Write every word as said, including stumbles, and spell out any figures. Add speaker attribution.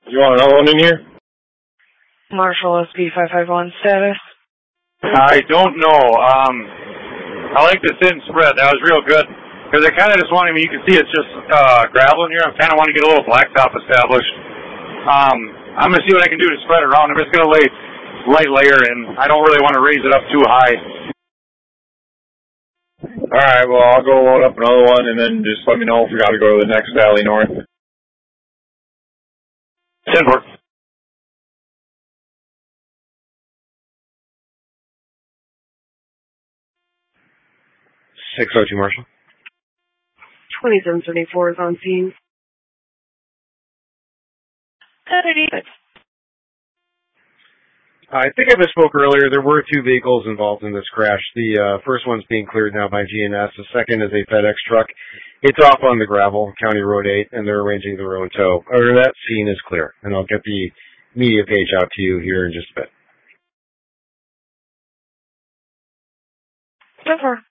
Speaker 1: You want another one in here?
Speaker 2: Marshall S P five five one status.
Speaker 1: I don't know. Um, I like the thin spread. That was real good. Because I kind of just want, I mean, you can see it's just uh, gravel in here. I kind of want to get a little blacktop established. Um, I'm going to see what I can do to spread around. I'm just going to lay light layer in. I don't really want to raise it up too high.
Speaker 3: All right, well, I'll go load up another one, and then just let me know if we got to go to the next valley north.
Speaker 1: ten four.
Speaker 4: six oh two, Marshall.
Speaker 2: twenty-seven seventy-four is on scene.
Speaker 4: I think I misspoke earlier. There were two vehicles involved in this crash. The uh, first one's being cleared now by G N S. The second is a FedEx truck. It's off on the gravel, County Road eight, and they're arranging their own tow. Or that scene is clear, and I'll get the media page out to you here in just a bit.
Speaker 2: So far.